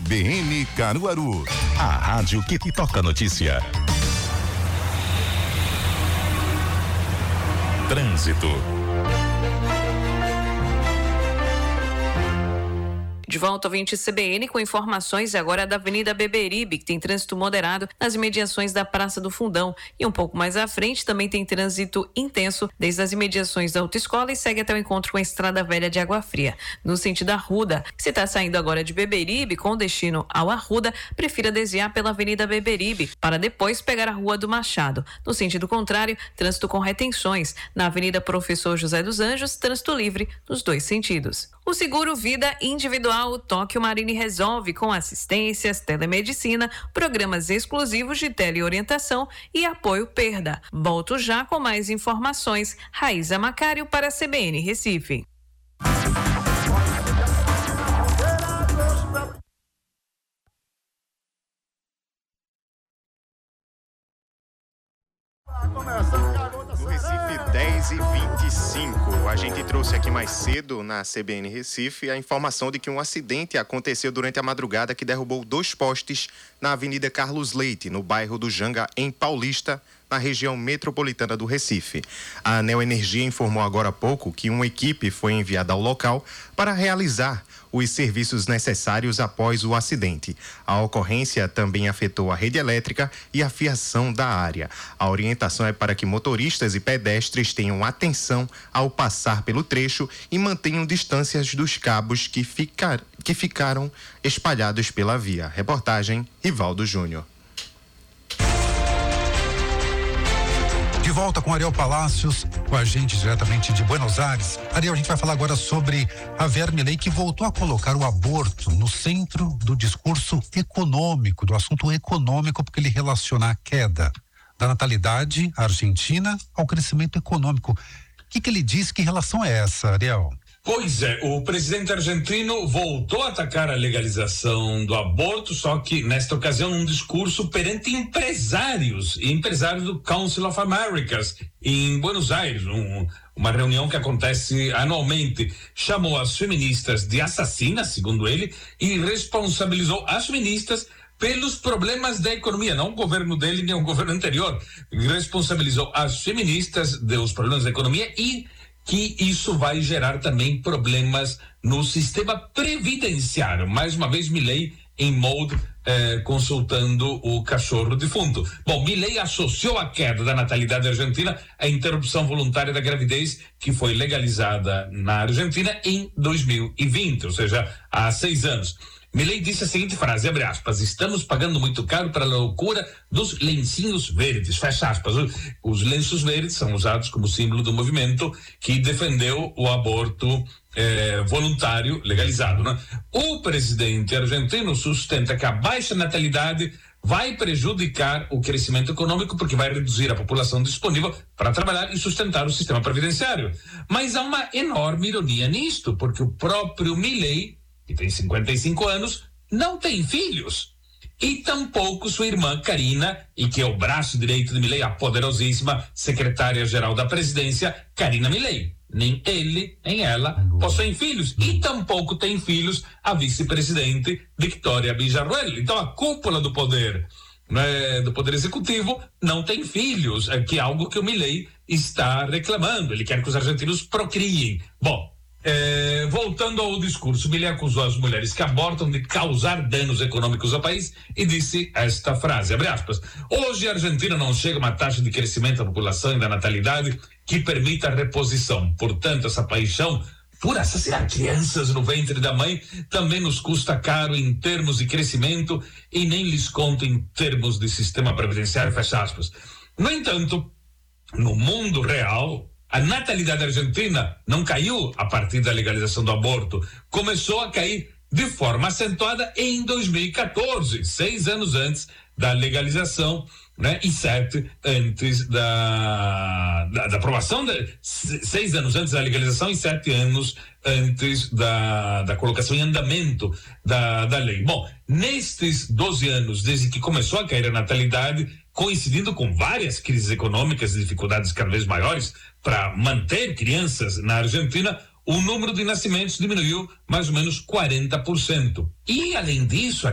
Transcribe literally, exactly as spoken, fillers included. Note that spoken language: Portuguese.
B N Caruaru, a rádio que toca notícia. Trânsito. De volta ao vinte C B N com informações agora da Avenida Beberibe, que tem trânsito moderado nas imediações da Praça do Fundão. E um pouco mais à frente também tem trânsito intenso desde as imediações da Autoescola e segue até o encontro com a Estrada Velha de Água Fria. No sentido Arruda, se está saindo agora de Beberibe com destino ao Arruda, prefira desviar pela Avenida Beberibe para depois pegar a Rua do Machado. No sentido contrário, trânsito com retenções. Na Avenida Professor José dos Anjos, trânsito livre nos dois sentidos. O Seguro Vida Individual Tóquio Marine resolve com assistências, telemedicina, programas exclusivos de teleorientação e apoio perda. Volto já com mais informações. Raíza Macário para a C B N Recife. No Recife, dez e vinte e cinco. A gente trouxe aqui mais cedo na C B N Recife a informação de que um acidente aconteceu durante a madrugada que derrubou dois postes na Avenida Carlos Leite, no bairro do Janga, em Paulista, na região metropolitana do Recife. A Anel Energia informou agora há pouco que uma equipe foi enviada ao local para realizar os serviços necessários após o acidente. A ocorrência também afetou a rede elétrica e a fiação da área. A orientação é para que motoristas e pedestres tenham atenção ao passar pelo trecho e mantenham distâncias dos cabos que, ficar, que ficaram espalhados pela via. Reportagem Rivaldo Júnior. De volta com Ariel Palácios, com a gente diretamente de Buenos Aires. Ariel, a gente vai falar agora sobre a Vermelei, que voltou a colocar o aborto no centro do discurso econômico, do assunto econômico, porque ele relaciona a queda da natalidade argentina ao crescimento econômico. O que, que ele diz? Que relação é essa, Ariel? Pois é, o presidente argentino voltou a atacar a legalização do aborto, só que nesta ocasião um discurso perante empresários, empresários do Council of Americas em Buenos Aires, um, uma reunião que acontece anualmente. Chamou as feministas de assassinas, segundo ele, e responsabilizou as feministas pelos problemas da economia, não o governo dele nem o governo anterior. Responsabilizou as feministas dos problemas da economia e que isso vai gerar também problemas no sistema previdenciário. Mais uma vez, Milei em mode eh, consultando o cachorro defunto. Bom, Milei associou a queda da natalidade argentina à interrupção voluntária da gravidez, que foi legalizada na Argentina em dois mil e vinte, ou seja, há seis anos. Milei disse a seguinte frase, abre aspas, estamos pagando muito caro para a loucura dos lencinhos verdes, fecha aspas. Os lenços verdes são usados como símbolo do movimento que defendeu o aborto eh, voluntário legalizado, né? O presidente argentino sustenta que a baixa natalidade vai prejudicar o crescimento econômico porque vai reduzir a população disponível para trabalhar e sustentar o sistema previdenciário. Mas há uma enorme ironia nisto, porque o próprio Milei, que tem cinquenta e cinco anos, não tem filhos. E tampouco sua irmã Karina, e que é o braço direito de Milei, a poderosíssima secretária-geral da presidência, Karina Milei. Nem ele, nem ela possuem filhos. E tampouco tem filhos a vice-presidente Victoria Villarruel. Então a cúpula do poder, né, do poder executivo não tem filhos, que é algo que o Milei está reclamando. Ele quer que os argentinos procriem. Bom, É, voltando ao discurso, Milei acusou as mulheres que abortam de causar danos econômicos ao país e disse esta frase, abre aspas, hoje a Argentina não chega a uma taxa de crescimento da população e da natalidade que permita a reposição. Portanto, essa paixão por assassinar crianças no ventre da mãe também nos custa caro em termos de crescimento e nem lhes conta em termos de sistema previdenciário, fecha aspas. No entanto, no mundo real, a natalidade argentina não caiu a partir da legalização do aborto. Começou a cair de forma acentuada em dois mil e quatorze, seis anos antes da legalização, né? E sete antes da, da, da aprovação, de, seis anos antes da legalização e sete anos antes da, da colocação em andamento da, da lei. Bom, nestes doze anos, desde que começou a cair a natalidade, coincidindo com várias crises econômicas e dificuldades cada vez maiores para manter crianças na Argentina, o número de nascimentos diminuiu mais ou menos quarenta por cento. E, além disso,